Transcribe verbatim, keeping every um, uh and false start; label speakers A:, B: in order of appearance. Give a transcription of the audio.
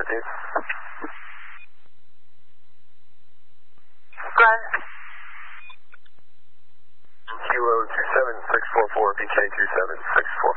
A: altitude.
B: Glenn.
A: Kilo two seven six four four, P K two seven six four four.